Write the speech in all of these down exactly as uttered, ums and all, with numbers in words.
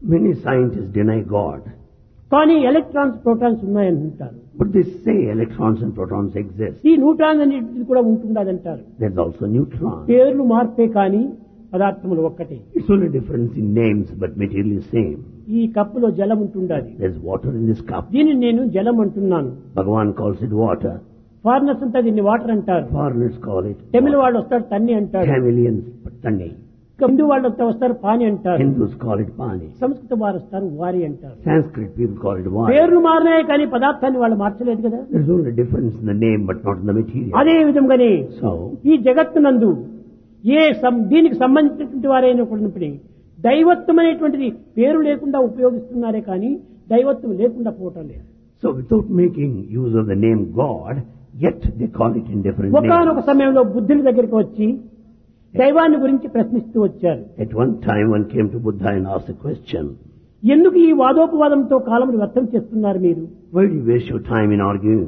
Many scientists deny God, కానీ electrons protons ఉన్నాయని అంటారు. but they say electrons and protons exist. ఈ neutron అనేది కూడా ఉంటుండదంటారు. There's also neutron. పేర్లు మార్పే కానీ పదార్థములు ఒక్కటే. It's only difference in names, but material is same. ఈ కప్పులో జలం ఉంటుండాలి. There's water in this cup. దీన్ని నేను జలం అంటున్నాను. Bhagavan calls it water. Foreigners అంతా దీన్ని వాటర్ అంటారు. Foreigners call it Tamil water. వాళ్ళు వస్తారు తన్ని అంటారు. Tamilians, Tanni. హిందూ వాళ్ళు వస్తారు పాని అంటారు. Hindus call it Pani. సంస్కృత వారు వస్తారు వారి అంటారు. Sanskrit people call it water. పేర్లు మారినాయి కానీ పదార్థాన్ని వాళ్ళు మార్చలేదు కదా. There's only difference in the name, but not in the material. అదే విధంగానే So, ఈ జగత్తునందు ఏ సం- దీనికి సంబంధించినటువంటి వారైనా కూడా దైవత్వం అనేటువంటిది పేరు లేకుండా ఉపయోగిస్తున్నారే కానీ దైవత్వం లేకుండా పోవటం లేదు. so without making use of the name God, yet they call it in different ఒకానొక names. సమయంలో బుద్ధుని దగ్గరికి వచ్చి దైవాన్ని గురించి ప్రశ్నిస్తూ వచ్చారు. At one time, one came to Buddha and asked a question. ఎందుకు ఈ వాదోపవాదంతో కాలం వ్యర్థం చేస్తున్నారు మీరు? Why do you waste your time in arguing?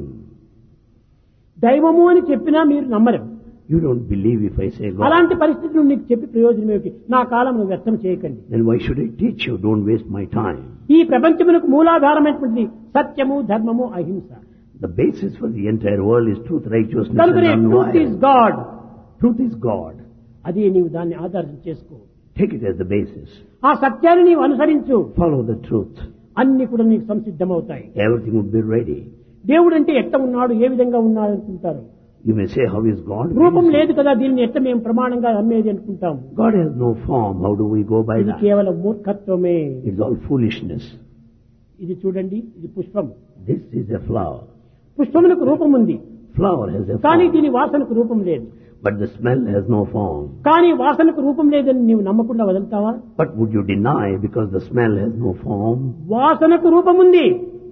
దైవము అని చెప్పినా మీరు నమ్మరు. You don't believe if I say God. అలాంటి పరిస్థితులు నీకు చెప్పి ప్రయోజనం ఏమిటి? నా కాలం వ్యర్థం చేయకండి. Then why should I teach you? Don't waste my time. ఈ ప్రపంచమునకు మూలాధారమైనటువంటి సత్యము ధర్మము అహింస. The basis for the entire world is truth, righteousness, కనుకనే and truth is non-violence. God. Truth is God. అది నీవు దాన్ని ఆధారం చేసుకో. Take it as the basis. ఆ సత్యాన్ని నీవు అనుసరించు. Follow the truth. అన్ని కూడా నీకు సంసిద్ధమవుతాయి. Everything would be ready. దేవుడు అంటే ఎట్ట ఉన్నాడు, ఏ విధంగా ఉన్నాడు అనుకుంటారు. You may say, how is God? రూపం లేదు కదా, దీన్ని ఎట్ట మేము ప్రమాణంగా అమ్మేది అనుకుంటాం. God has no form. How do we go by ఇది that? కేవలం మూర్ఖత్వమే. It's all foolishness. ఇది చూడండి, ఇది పుష్పం. This is a flower. పుష్పమునకు రూపం ఉంది, Flower has a కానీ form. దీని వాసనకు రూపం లేదు. But the smell has no form. కానీ వాసనకు రూపం లేదని నీవు నమ్మకుండా వదులుతావా? But would you deny because the smell has no form? వాసనకు రూపం ఉంది.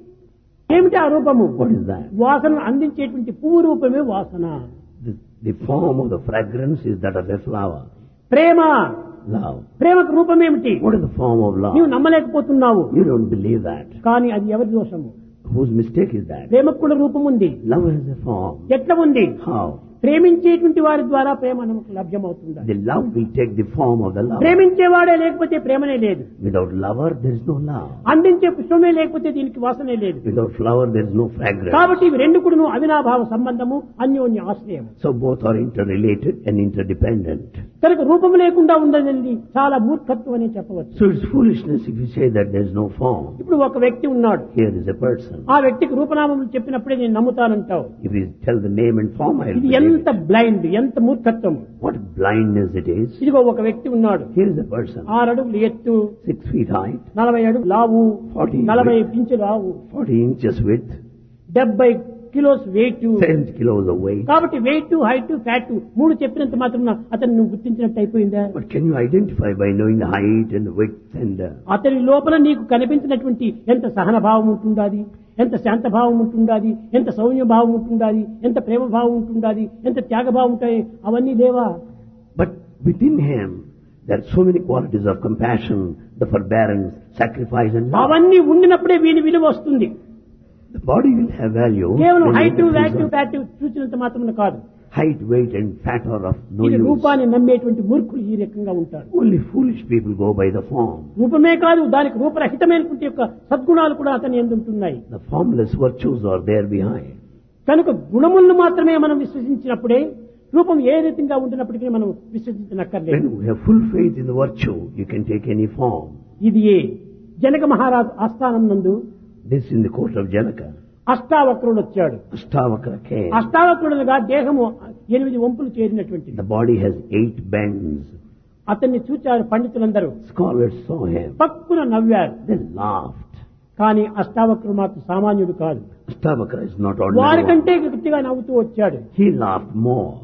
ఏమిటి ఆ రూపము? What is that? వాసన అందించేటువంటి పువ్వు రూపమే వాసన. The, the form of the fragrance is that of a flower. Prema, Love. ప్రేమకు రూపం ఏమిటి? What is the form of love? నీవు నమ్మలేకపోతున్నావు. You don't believe that. కానీ అది ఎవరి దోషము? Whose mistake is that? ప్రేమకు కూడా రూపం ఉంది. Love has a form. ఎట్లా ఉంది? How? ప్రేమించేటువంటి వారి ద్వారా ప్రేమ మనకు లభ్యమవుతుంది. The love will take the form of the lover. ప్రేమించేవాడే లేకపోతే ప్రేమనే లేదు. Without lover, there is no love. అందించే పుష్పమే లేకపోతే దీనికి వాసనే లేదు. Without flower, there is no fragrance. కాబట్టి ఇవి రెండు కూడా అవినాభావ సంబంధము, అన్యోన్య ఆశ్రయం. So both are interrelated and interdependent. కనుక రూపం లేకుండా ఉండదండి చాలా మూర్ఖత్వం అని చెప్పవచ్చు. So it's foolishness if you say that there is no form. ఇప్పుడు ఒక వ్యక్తి ఉన్నాడు, Here is a person. ఆ వ్యక్తికి రూపనామములు చెప్పినప్పుడే నేను నమ్ముతానంటావు. If you tell the name and form, I will ఇది believe ఎంత it. బ్లైండ్, ఎంత మూర్ఖత్వం. What blindness it is. ఇదిగో ఒక వ్యక్తి ఉన్నాడు, Here is a person. ఆరు అడుగులు ఎత్తు, Six feet height, నలభై అడుగు లావు, Forty. నలభై ఇంచు లావు, forty inches width, డెబ్బై kilos wait. seventy kilos of weight. కాబట్టి వెయిట్, హైట్, ఫ్యాట్ మూడు చెప్పినంత మాత్రం అతను నువ్వు గుర్తించినట్టు అయిపోయిందా? But can you identify by knowing the height and the width and uh, అతని లోపల నీకు కనిపించినటువంటి ఎంత సహన భావం ఉంటుండాది, ఎంత శాంత భావం ఉంటుండాది, ఎంత సౌమ్య భావం ఉంటుండాది, ఎంత ప్రేమ భావం ఉంటుండాది, ఎంత త్యాగ భావం ఉంటాయి, అవన్నీ లేవా? but within him there are so many qualities of compassion, the forbearance, sacrifice and love. అవన్నీ ఉండినప్పుడే వీని విలువ వస్తుంది. The body will have value. కేవలం when height, it is VAT, of fat చూసినంత మాత్రం కాదు. height, weight and fat are of no ఇది use. రూపాన్ని నమ్మేటువంటి మూర్ఖులు ఈ రకంగా ఉంటారు. Only foolish people go by the form. రూపమే కాదు, దానికి రూపరహితమైనటువంటి యొక్క సద్గుణాలు కూడా అతని యందు ఉంటున్నాయి. The formless virtues are there behind. కనుక గుణములను మాత్రమే మనం విశ్వసించినప్పుడే రూపం ఏ రీతిగా ఉంటున్నప్పటికీ మనం విశ్వసించనక్కర్లేదు. When we have full faith in the virtue, you can take any form. ఇది ఏ జనక మహారాజు ఆస్థానం నందు This in the court of Janaka. అష్టావక్రుడు వచ్చాడు. Ashtavakra came. అష్టావక్రుడుగా దేహము ఎనిమిది వంపులు చేరినటువంటిది. The body has eight bends. అతన్ని చూచారు పండితులందరూ, Scholars saw him. పక్కున నవ్వారు. They laughed. కానీ అష్టావక్రుడు మాత్రం సామాన్యుడు కాదు. Ashtavakra is not ordinary. వారికంటే గట్టిగా నవ్వుతూ వచ్చాడు. He laughed more.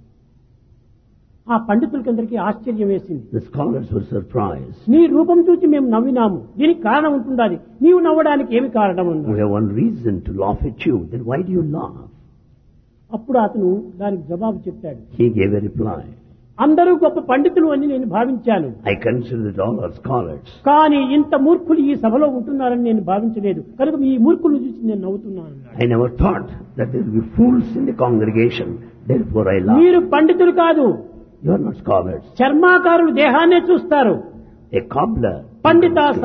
ఆ పండితులకందరికీ ఆశ్చర్యం వేసింది. The scholars were surprised. నీ రూపం చూసి మేము నవ్వినాము, దీనికి కారణం ఉంటుండాలి, నీవు నవ్వడానికి ఏమి కారణం We ఉంది? have one reason to laugh at you. Then why do you laugh? అప్పుడు అతను దానికి జవాబు చెప్పాడు. He gave a reply. అందరూ గొప్ప పండితులు అని నేను భావించాను, I consider that all are scholars. కానీ ఇంత మూర్ఖులు ఈ సభలో ఉంటున్నారని నేను భావించలేదు, కనుక ఈ మూర్ఖులు చూసి నేను నవ్వుతున్నాను. I never thought that there will be fools in the congregation. Therefore I laugh. మీరు పండితులు కాదు, You are not scholars. చర్మాకారులు దేహాన్నే చూస్తారు, A cobbler. పండిత